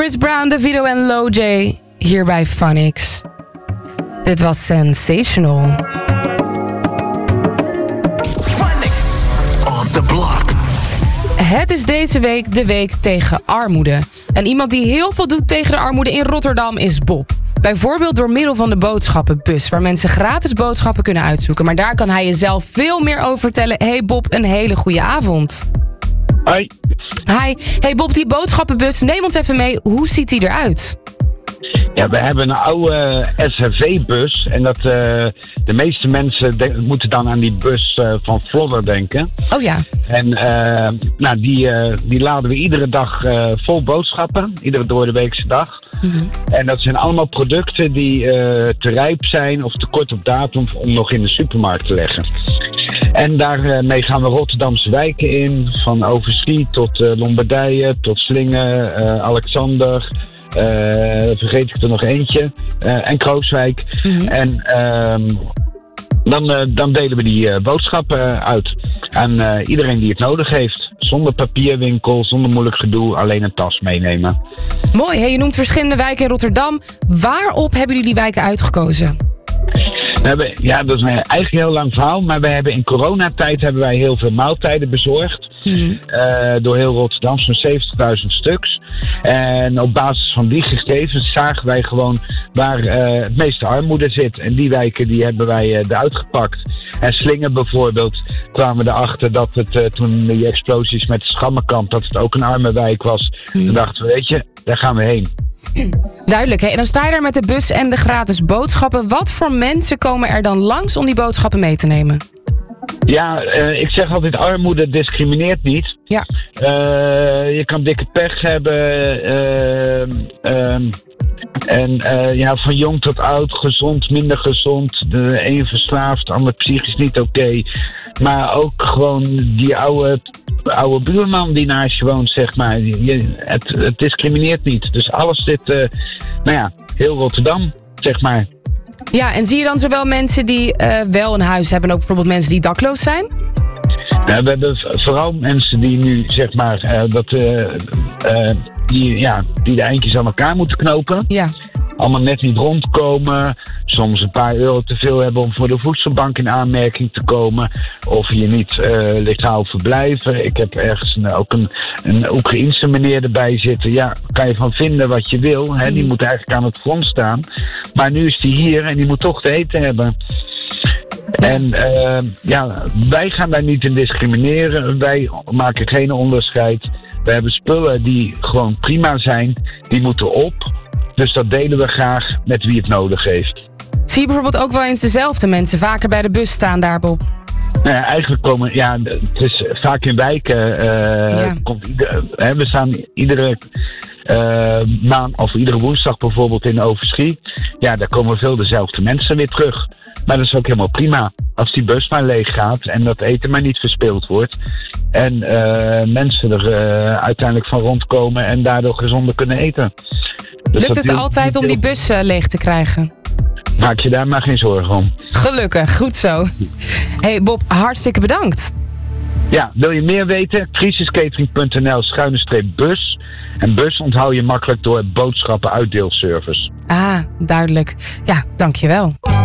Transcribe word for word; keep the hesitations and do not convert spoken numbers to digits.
Chris Brown, Davido en Lil J hier bij Phonics. Dit was Sensational. Phonics on the block. Het is deze week de week tegen armoede. En iemand die heel veel doet tegen de armoede in Rotterdam is Bob. Bijvoorbeeld door middel van de boodschappenbus, waar mensen gratis boodschappen kunnen uitzoeken. Maar daar kan hij je zelf veel meer over vertellen. Hey Bob, een hele goede avond. Hoi. Hi. Hey Bob, die boodschappenbus, neem ons even mee. Hoe ziet die eruit? Ja, we hebben een oude S R V-bus. En dat, uh, de meeste mensen de- moeten dan aan die bus uh, van Vlodder denken. Oh ja. En uh, nou, die, uh, die laden we iedere dag uh, vol boodschappen. Iedere doordeweekse dag. Mm-hmm. En dat zijn allemaal producten die uh, te rijp zijn of te kort op datum om nog in de supermarkt te leggen. En daarmee gaan we Rotterdamse wijken in. Van Overschie tot uh, Lombardije, tot Slingen, uh, Alexander. Uh, vergeet ik er nog eentje. Uh, en Krooswijk. Mm-hmm. En uh, dan, uh, dan delen we die uh, boodschappen uit aan uh, iedereen die het nodig heeft. Zonder papierwinkel, zonder moeilijk gedoe, alleen een tas meenemen. Mooi, hey, je noemt verschillende wijken in Rotterdam. Waarop hebben jullie die wijken uitgekozen? We hebben, ja, dat is een eigenlijk een heel lang verhaal. Maar we hebben in coronatijd hebben wij heel veel maaltijden bezorgd. Mm-hmm. Uh, door heel Rotterdam, zo'n zeventigduizend stuks. En op basis van die gegevens zagen wij gewoon waar uh, het meeste armoede zit. En die wijken die hebben wij uh, eruit gepakt. En Slingen bijvoorbeeld kwamen we erachter dat het uh, toen die explosies met de Schammenkamp, dat het ook een arme wijk was. Mm. Toen dachten we, weet je, daar gaan we heen. Duidelijk, hè? En dan sta je daar met de bus en de gratis boodschappen. Wat voor mensen komen er dan langs om die boodschappen mee te nemen? Ja, uh, ik zeg altijd, armoede discrimineert niet. Ja. Uh, je kan dikke pech hebben. Uh, uh, en uh, ja, van jong tot oud, gezond, minder gezond. De een verslaafd, ander psychisch niet oké. Okay. Maar ook gewoon die oude, oude buurman die naast je woont, zeg maar. Je, het, het discrimineert niet. Dus alles zit, uh, nou ja, heel Rotterdam, zeg maar. Ja, en zie je dan zowel mensen die uh, wel een huis hebben... en ook bijvoorbeeld mensen die dakloos zijn? Nou, we hebben vooral mensen die nu, zeg maar, uh, dat, uh, uh, die, ja, die de eindjes aan elkaar moeten knopen. Ja. Allemaal net niet rondkomen. Soms een paar euro te veel hebben om voor de voedselbank in aanmerking te komen. Of hier niet uh, legaal verblijven. Ik heb ergens een, ook een, een Oekraïense meneer erbij zitten. Ja, kan je van vinden wat je wil. Hè? Die moet eigenlijk aan het front staan. Maar nu is die hier en die moet toch te eten hebben. En uh, ja, wij gaan daar niet in discrimineren. Wij maken geen onderscheid. We hebben spullen die gewoon prima zijn. Die moeten op. Dus dat delen we graag met wie het nodig heeft. Zie je bijvoorbeeld ook wel eens dezelfde mensen vaker bij de bus staan daar, Bob? Nou ja, eigenlijk komen, ja, het is vaak in wijken. Uh, Ja. komt ieder, hè, we staan iedere uh, maand of iedere woensdag bijvoorbeeld in Overschie. Ja, daar komen veel dezelfde mensen weer terug. Maar dat is ook helemaal prima. Als die bus maar leeg gaat en dat eten maar niet verspild wordt. En uh, mensen er uh, uiteindelijk van rondkomen en daardoor gezonder kunnen eten. Dus Lukt het heel, altijd om die bus uh, leeg te krijgen? Maak je daar maar geen zorgen om. Gelukkig, goed zo. Hey Bob, hartstikke bedankt. Ja, wil je meer weten? crisiscatering punt n l schuine streep bus. En bus onthoud je makkelijk door boodschappen uitdeelservice. Ah, duidelijk. Ja, dankjewel.